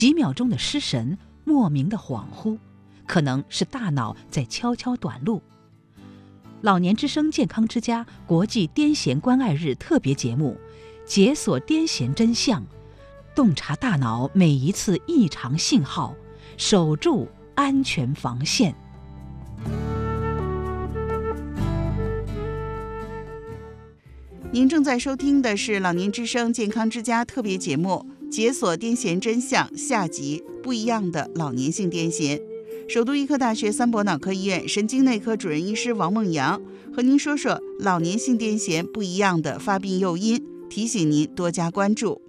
几秒钟的失神，莫名的恍惚，可能是大脑在悄悄短路。老年之声健康之家国际癫痫关爱日特别节目，解锁癫痫真相，洞察大脑每一次异常信号，守住安全防线。 您正在收听的是老年之声健康之家特别节目《解锁癫痫真相》下集，不一样的老年性癫痫。首都医科大学三博脑科医院神经内科主任医师王梦阳和您说说老年性癫痫不一样的发病诱因，提醒您多加关注。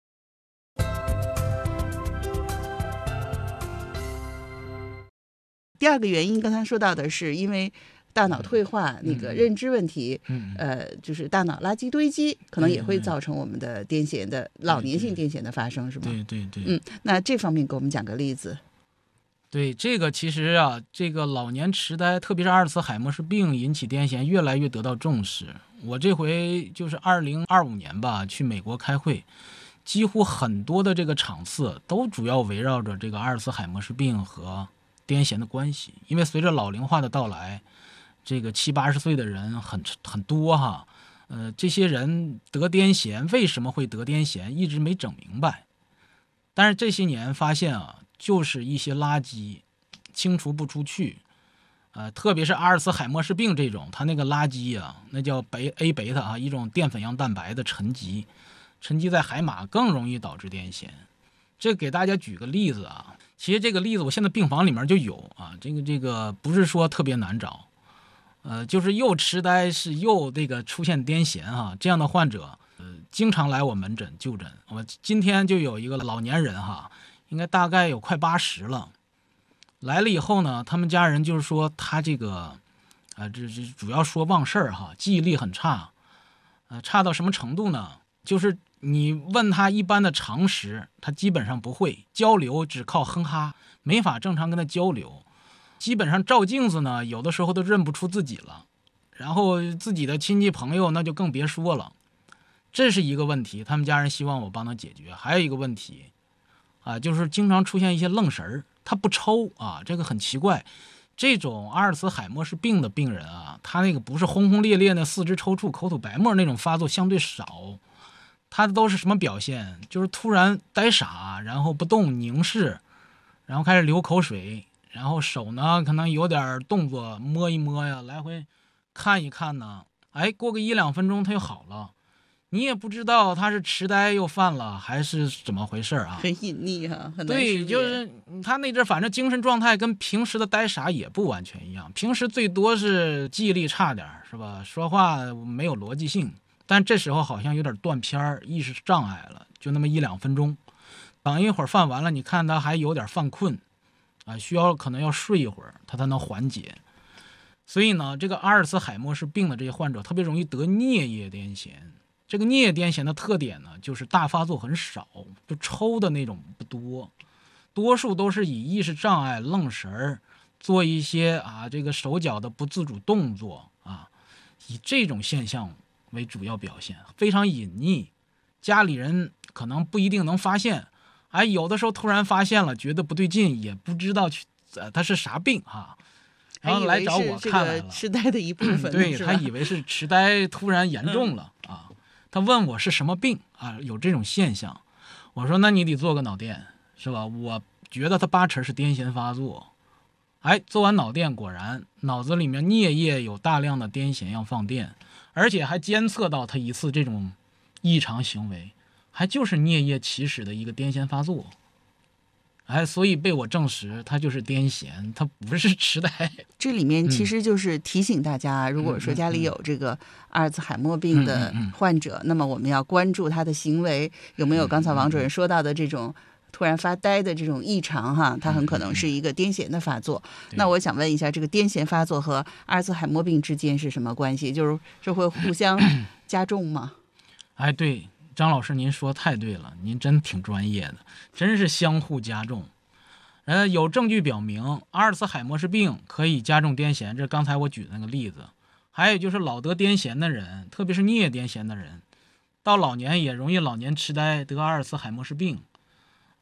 第二个原因，刚才说到的是因为大脑退化那个认知问题，就是大脑垃圾堆积，可能也会造成我们的癫痫的老年性癫痫的发生，是吗？ 对， 那这方面给我们讲个例子。 对，这个其实啊，这个老年痴呆，特别是阿尔茨海默氏病引起癫痫，越来越得到重视。我这回就是2025年吧，去美国开会，几乎很多的这个场次都主要围绕着这个阿尔茨海默氏病和癫痫的关系，因为随着老龄化的到来，这个70、80岁的人很多哈，这些人得癫痫，为什么会得癫痫，一直没整明白。但是这些年发现啊，就是一些垃圾清除不出去，特别是阿尔茨海默氏病这种，它那个垃圾啊，那叫A 贝塔啊，一种淀粉样蛋白的沉积在海马，更容易导致癫痫。这给大家举个例子啊，其实这个例子我现在病房里面就有啊，这个不是说特别难找，就是又痴呆是又这个出现癫痫哈，这样的患者经常来我门诊就诊。我今天就有一个老年人哈，应该大概有快80了，来了以后呢，他们家人就是说他这个这主要说忘事儿哈，记忆力很差，差到什么程度呢？就是你问他一般的常识，他基本上不会交流，只靠哼哈，没法正常跟他交流。基本上照镜子呢，有的时候都认不出自己了，然后自己的亲戚朋友那就更别说了。这是一个问题，他们家人希望我帮他解决。还有一个问题就是经常出现一些愣神儿，他不抽啊，这个很奇怪。这种阿尔茨海默氏病的病人啊，他那个不是轰轰烈烈的四肢抽搐、口吐白沫那种发作相对少，他都是什么表现？就是突然呆傻，然后不动凝视，然后开始流口水，然后手呢可能有点动作，摸一摸呀，来回看一看呢，过个1-2分钟他又好了。你也不知道他是痴呆又犯了还是怎么回事啊？ 很隐匿哈，很难识别。 对，就是他那阵反正精神状态跟平时的呆傻也不完全一样，平时最多是记忆力差点是吧？说话没有逻辑性，但这时候好像有点断片儿，意识障碍了，就那么1-2分钟。等一会儿犯完了，你看他还有点犯困可能要睡一会儿他才能缓解。所以呢，这个阿尔茨海默氏病的这些患者特别容易得颞叶癫痫。这个颞叶癫痫的特点呢，就是大发作很少，就抽的那种不多，多数都是以意识障碍、愣神儿，做一些这个手脚的不自主动作以这种现象为主要表现，非常隐匿，家里人可能不一定能发现，有的时候突然发现了，觉得不对劲，也不知道他是啥病然后来找我看来了， 痴呆的一部分对，他以为是痴呆突然严重了他问我是什么病有这种现象，我说那你得做个脑电是吧？我觉得他8成是癫痫发作。做完脑电，果然脑子里面颞叶有大量的癫痫要放电，而且还监测到他一次这种异常行为，还就是颞叶起始的一个癫痫发作。所以被我证实他就是癫痫，他不是痴呆。 这里面其实就是提醒大家，如果说家里有这个阿尔茨海默病的患者，那么我们要关注他的行为有没有刚才王主任说到的这种突然发呆的这种异常他很可能是一个癫痫的发作。那我想问一下，这个癫痫发作和阿尔茨海默病之间是什么关系？就是这会互相加重吗？ 对，张老师您说太对了，您真挺专业的，真是相互加重。有证据表明阿尔茨海默氏病可以加重癫痫，这刚才我举的那个例子。还有就是老得癫痫的人，特别是颞叶癫痫的人，到老年也容易老年痴呆，得阿尔茨海默氏病。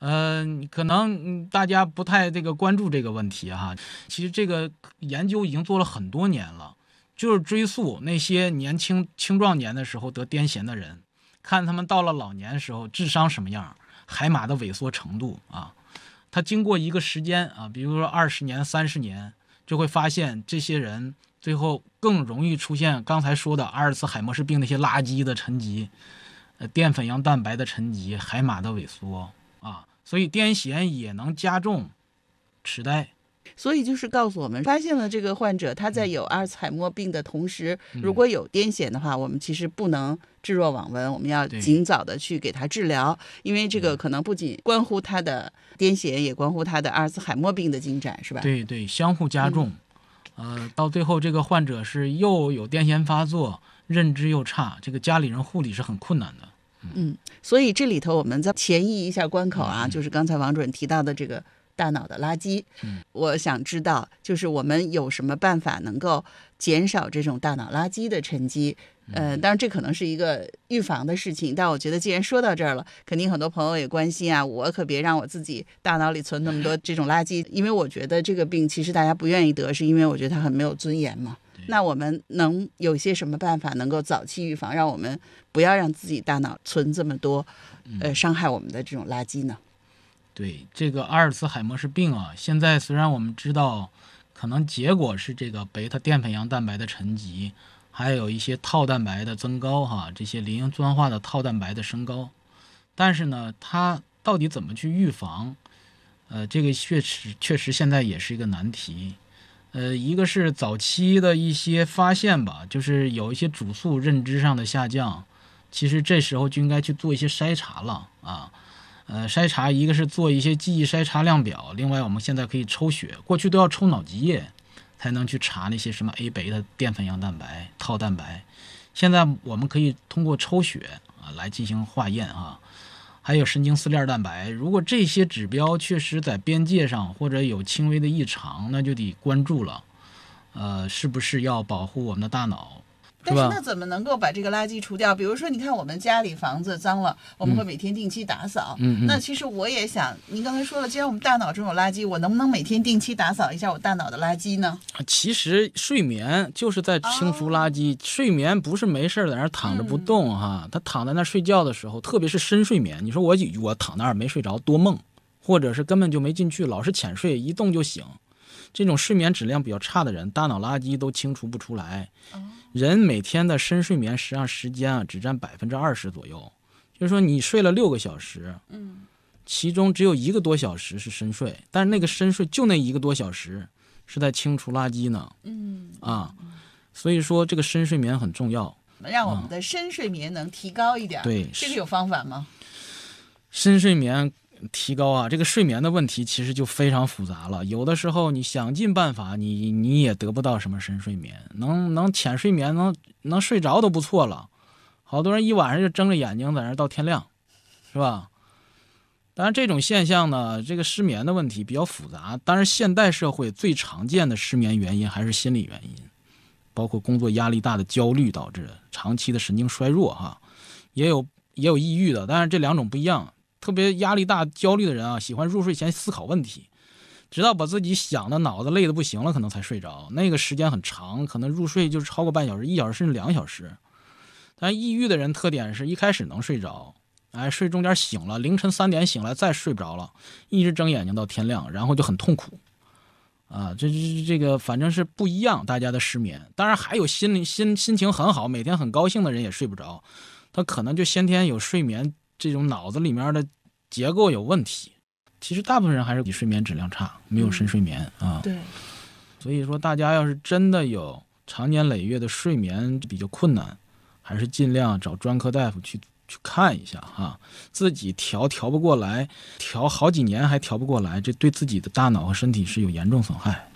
可能大家不太这个关注这个问题哈。其实这个研究已经做了很多年了，就是追溯那些青壮年的时候得癫痫的人，看他们到了老年的时候智商什么样，海马的萎缩程度啊。他经过一个时间啊，比如说20年、30年，就会发现这些人最后更容易出现刚才说的阿尔茨海默氏病那些垃圾的沉积，淀粉样蛋白的沉积，海马的萎缩啊。所以癫痫也能加重痴呆。 所以就是告诉我们，发现了这个患者他在有阿尔茨海默病的同时，如果有癫痫的话，我们其实不能置若罔闻，我们要尽早的去给他治疗，因为这个可能不仅关乎他的癫痫，也关乎他的阿尔茨海默病的进展，是吧？ 对对，相互加重。到最后这个患者是又有癫痫发作，认知又差，这个家里人护理是很困难的。 所以这里头我们再前移一下关口啊，就是刚才王主任提到的这个大脑的垃圾，我想知道就是我们有什么办法能够减少这种大脑垃圾的沉积。当然这可能是一个预防的事情，但我觉得既然说到这儿了，肯定很多朋友也关心啊，我可别让我自己大脑里存那么多这种垃圾，因为我觉得这个病其实大家不愿意得，是因为我觉得它很没有尊严嘛。那我们能有些什么办法能够早期预防，让我们不要让自己大脑存这么多伤害我们的这种垃圾呢？ 对，这个阿尔茨海默氏病啊，现在虽然我们知道可能结果是这个贝塔淀粉样蛋白的沉积，还有一些套蛋白的增高哈，这些磷酸化的套蛋白的升高，但是呢，它到底怎么去预防？这个确实现在也是一个难题。一个是早期的一些发现吧，就是有一些主诉认知上的下降，其实这时候就应该去做一些筛查了啊。筛查一个是做一些记忆筛查量表，另外我们现在可以抽血，过去都要抽脑积液才能去查那些什么 A 贝的淀粉样蛋白、套蛋白，现在我们可以通过抽血来进行化验啊。还有神经丝链蛋白，如果这些指标确实在边界上或者有轻微的异常，那就得关注了。是不是要保护我们的大脑？ 但是那怎么能够把这个垃圾除掉？比如说，你看我们家里房子脏了，我们会每天定期打扫。那其实我也想，您刚才说了，既然我们大脑中有垃圾，我能不能每天定期打扫一下我大脑的垃圾呢？ 其实睡眠就是在清除垃圾。睡眠不是没事在那躺着不动哈，他躺在那睡觉的时候，特别是深睡眠，你说我躺那儿没睡着多梦，或者是根本就没进去，老是浅睡，一动就醒。这种睡眠质量比较差的人，大脑垃圾都清除不出来。人每天的深睡眠实际上时间只占20%左右，就是说你睡了6个小时，其中只有1个多小时是深睡，但是那个深睡就那1个多小时是在清除垃圾呢。所以说这个深睡眠很重要， 让我们的深睡眠能提高一点。 对， 这个有方法吗？ 深睡眠提高啊，这个睡眠的问题其实就非常复杂了。有的时候你想尽办法，你也得不到什么深睡眠，能浅睡眠，能睡着都不错了。好多人一晚上就睁着眼睛在那到天亮，是吧？当然这种现象呢，这个失眠的问题比较复杂。当然现代社会最常见的失眠原因还是心理原因，包括工作压力大的焦虑导致的，长期的神经衰弱哈，也有抑郁的，但是这两种不一样。特别压力大、焦虑的人啊，喜欢入睡前思考问题，直到把自己想的脑子累得不行了，可能才睡着。那个时间很长，可能入睡就是超过半小时、1小时甚至2小时。但抑郁的人特点是一开始能睡着，睡中间醒了，凌晨3点醒来再睡不着了，一直睁眼睛到天亮，然后就很痛苦。这个反正是不一样，大家的失眠。当然还有心情很好、每天很高兴的人也睡不着，他可能就先天有睡眠这种脑子里面的结构有问题。其实大部分人还是比睡眠质量差，没有深睡眠对， 所以说大家要是真的有长年累月的睡眠比较困难，还是尽量找专科大夫去看一下哈。自己调不过来，调好几年还调不过来，这对自己的大脑和身体是有严重损害。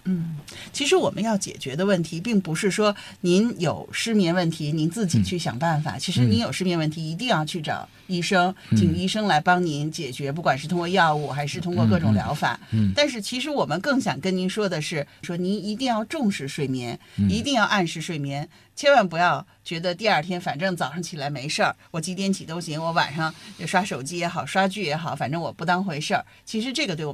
其实我们要解决的问题，并不是说您有失眠问题，您自己去想办法。其实您有失眠问题，一定要去找医生，请医生来帮您解决，不管是通过药物还是通过各种疗法。但是其实我们更想跟您说的是，说您一定要重视睡眠，一定要按时睡眠，千万不要觉得第二天反正早上起来没事儿，我几点起都行，我晚上刷手机也好，刷剧也好，反正我不当回事儿。其实这个对我们